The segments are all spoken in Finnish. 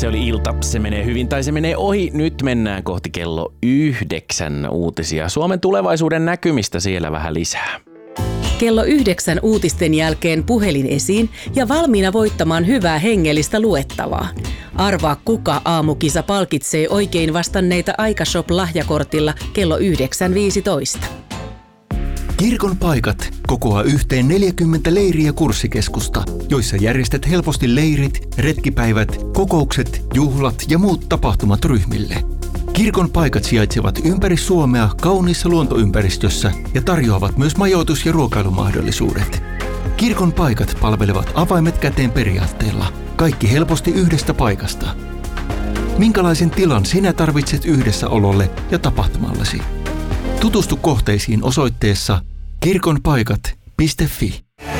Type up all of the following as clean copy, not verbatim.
Se oli ilta, se menee hyvin tai se menee ohi. Nyt mennään kohti kello 9 uutisia. Suomen tulevaisuuden näkymistä siellä vähän lisää. Kello 9 uutisten jälkeen puhelin esiin ja valmiina voittamaan hyvää hengellistä luettavaa. Arvaa kuka aamukisa palkitsee oikein vastanneita Aikashop-lahjakortilla kello 9.15. Kirkon paikat kokoaa yhteen 40 leiriä kurssikeskusta, joissa järjestät helposti leirit, retkipäivät, kokoukset, juhlat ja muut tapahtumat ryhmille. Kirkon paikat sijaitsevat ympäri Suomea kauniissa luontoympäristössä ja tarjoavat myös majoitus- ja ruokailumahdollisuudet. Kirkon paikat palvelevat avaimet käteen periaatteella. Kaikki helposti yhdestä paikasta. Minkälaisen tilan sinä tarvitset yhdessäololle ja tapahtumallesi? Tutustu kohteisiin osoitteessa kirkonpaikat.fi.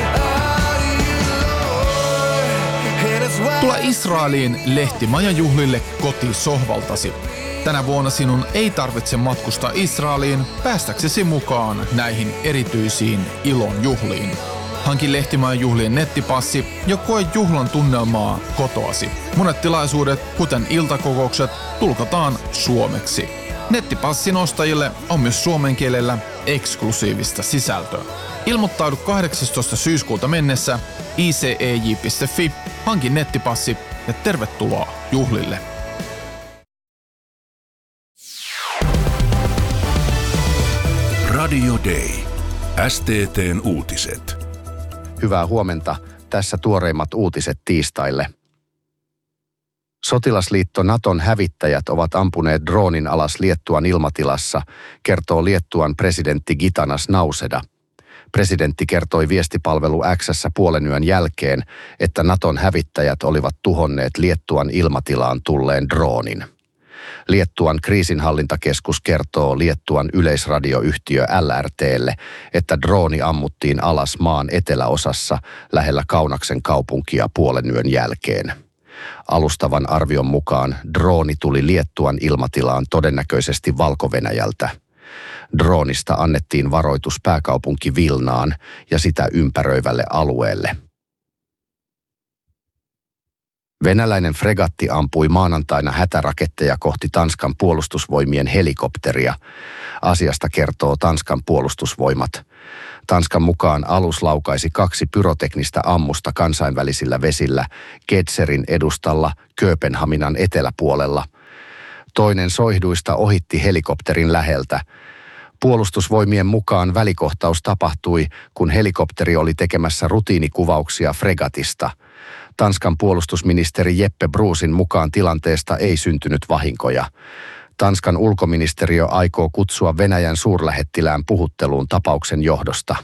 Tule Israeliin lehtimajan juhlille kotisohvaltasi. Tänä vuonna sinun ei tarvitse matkustaa Israeliin päästäksesi mukaan näihin erityisiin ilon juhliin. Hanki lehtimajan juhlien nettipassi ja koe juhlan tunnelmaa kotoasi. Monet tilaisuudet, kuten iltakokoukset, tulkataan suomeksi. Nettipassin ostajille on myös suomen kielellä eksklusiivista sisältöä. Ilmoittaudu 18. syyskuuta mennessä icej.fi, hanki nettipassi ja tervetuloa juhlille. Radio Day. STT:n uutiset. Hyvää huomenta. Tässä tuoreimmat uutiset tiistaille. Sotilasliitto Naton hävittäjät ovat ampuneet droonin alas Liettuan ilmatilassa, kertoo Liettuan presidentti Gitanas Nauseda. Presidentti kertoi viestipalvelu X:ssä puolen yön jälkeen, että Naton hävittäjät olivat tuhonneet Liettuan ilmatilaan tulleen droonin. Liettuan kriisinhallintakeskus kertoo Liettuan yleisradioyhtiö LRT:lle, että drooni ammuttiin alas maan eteläosassa lähellä Kaunaksen kaupunkia puolen yön jälkeen. Alustavan arvion mukaan drooni tuli Liettuan ilmatilaan todennäköisesti Valko-Venäjältä. Droonista annettiin varoitus pääkaupunki Vilnaan ja sitä ympäröivälle alueelle. Venäläinen fregatti ampui maanantaina hätäraketteja kohti Tanskan puolustusvoimien helikopteria. Asiasta kertoo Tanskan puolustusvoimat. Tanskan mukaan alus laukaisi 2 pyroteknistä ammusta kansainvälisillä vesillä Gedserin edustalla Kööpenhaminan eteläpuolella. Toinen soihduista ohitti helikopterin läheltä. Puolustusvoimien mukaan välikohtaus tapahtui, kun helikopteri oli tekemässä rutiinikuvauksia fregatista. Tanskan puolustusministeri Jeppe Bruusin mukaan tilanteesta ei syntynyt vahinkoja. Tanskan ulkoministeriö aikoo kutsua Venäjän suurlähettilään puhutteluun tapauksen johdosta.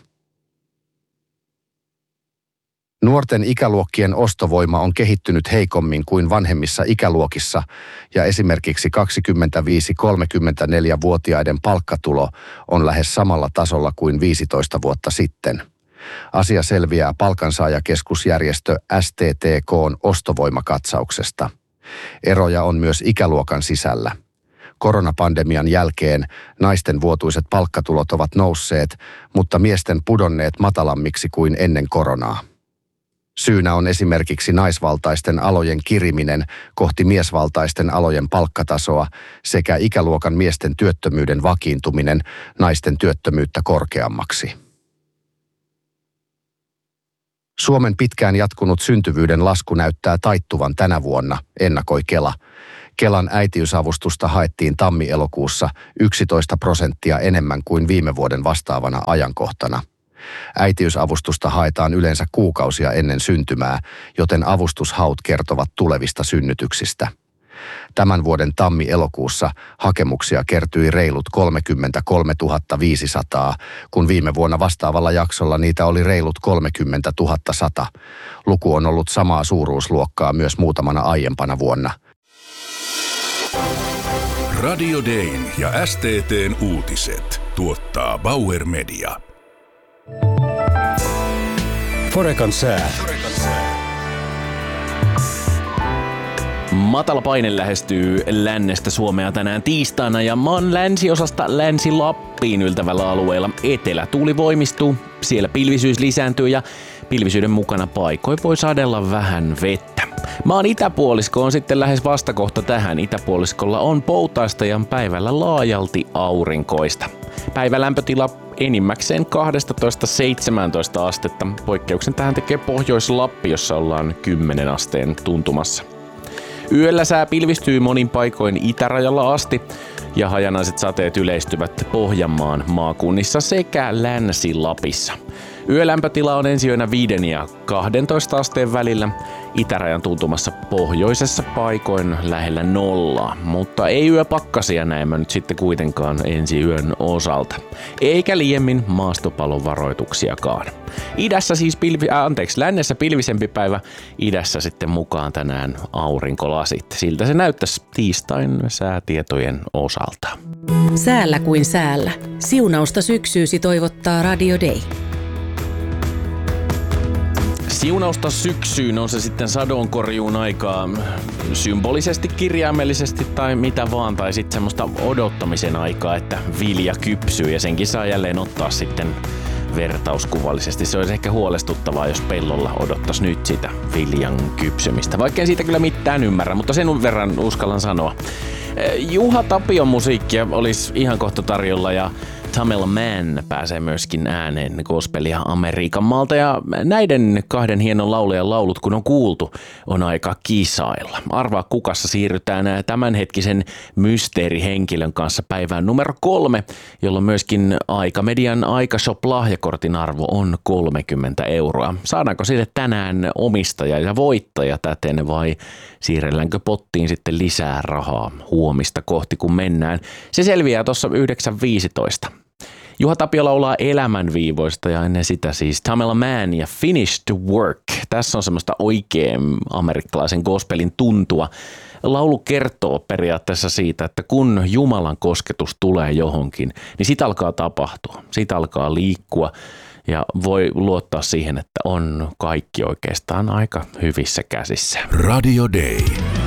Nuorten ikäluokkien ostovoima on kehittynyt heikommin kuin vanhemmissa ikäluokissa ja esimerkiksi 25-34-vuotiaiden palkkatulo on lähes samalla tasolla kuin 15 vuotta sitten. Asia selviää palkansaajakeskusjärjestö STTK:n ostovoimakatsauksesta. Eroja on myös ikäluokan sisällä. Koronapandemian jälkeen naisten vuotuiset palkkatulot ovat nousseet, mutta miesten pudonneet matalammiksi kuin ennen koronaa. Syynä on esimerkiksi naisvaltaisten alojen kiriminen kohti miesvaltaisten alojen palkkatasoa sekä ikäluokan miesten työttömyyden vakiintuminen naisten työttömyyttä korkeammaksi. Suomen pitkään jatkunut syntyvyyden lasku näyttää taittuvan tänä vuonna, ennakoi Kela. Kelan äitiysavustusta haettiin tammi-elokuussa 11% enemmän kuin viime vuoden vastaavana ajankohtana. Äitiysavustusta haetaan yleensä kuukausia ennen syntymää, joten avustushaut kertovat tulevista synnytyksistä. Tämän vuoden tammi-elokuussa hakemuksia kertyi reilut 33 500, kun viime vuonna vastaavalla jaksolla niitä oli reilut 30 100. Luku on ollut samaa suuruusluokkaa myös muutamana aiempana vuonna. Radio Dayn ja STT:n uutiset tuottaa Bauer Media. Forecan sää. Matala paine lähestyy lännestä Suomea tänään tiistaina ja maan länsiosasta Länsi-Lappiin yltävällä alueella etelätuuli voimistuu. Siellä pilvisyys lisääntyy ja pilvisyyden mukana paikoin voi sadella vähän vettä. Maan itäpuolisko on sitten lähes vastakohta tähän. Itäpuoliskolla on poutaista ja päivällä laajalti aurinkoista. Päivälämpötila enimmäkseen 12-17 astetta. Poikkeuksen tähän tekee Pohjois-Lappi, jossa ollaan 10 asteen tuntumassa. Yöllä sää pilvistyy monin paikoin itärajalla asti ja hajanaiset sateet yleistyvät Pohjanmaan maakunnissa sekä Länsi-Lapissa. Yölämpötila on ensi yönä 5 ja 12 asteen välillä, itärajan tuntumassa pohjoisessa paikoin lähellä nollaa, mutta ei yöpakkasia näemme nyt sitten kuitenkaan ensi yön osalta, eikä liemmin maastopalon varoituksiakaan. Lännessä pilvisempi päivä, idässä sitten mukaan tänään aurinkolasit. Siltä se näyttäisi tiistain säätietojen osalta. Säällä kuin säällä. Siunausta syksyysi toivottaa Radio Day. Siunausta syksyyn, on se sitten sadonkorjuun aikaa symbolisesti, kirjaimellisesti tai mitä vaan, tai sitten semmoista odottamisen aikaa, että vilja kypsyy ja senkin saa jälleen ottaa sitten vertauskuvallisesti. Se olisi ehkä huolestuttavaa, jos pellolla odottaisi nyt sitä viljan kypsymistä, vaikka en siitä kyllä mitään ymmärrä, mutta sen verran uskallan sanoa. Juha Tapion musiikkia olisi ihan kohta tarjolla ja Tamela Mann pääsee myöskin ääneen gospelia Amerikan maalta ja näiden kahden hienon laulajan laulut kun on kuultu, on aika kisailla. Arvaa kukassa siirrytään tämänhetkisen mysteerihenkilön kanssa päivään numero 3, jolloin myöskin Aikamedian Aikashop-lahjakortin arvo on 30 €. Saadaanko sille tänään omistaja ja voittaja täten vai siirrelläänkö pottiin sitten lisää rahaa huomista kohti kun mennään? Se selviää tuossa 9.15. Juha Tapio laulaa elämänviivoista ja ennen sitä siis Tamela Mann ja Finished Work. Tässä on semmoista oikein amerikkalaisen gospelin tuntua. Laulu kertoo periaatteessa siitä, että kun Jumalan kosketus tulee johonkin, niin sit alkaa tapahtua, sit alkaa liikkua ja voi luottaa siihen, että on kaikki oikeastaan aika hyvissä käsissä. Radio Day.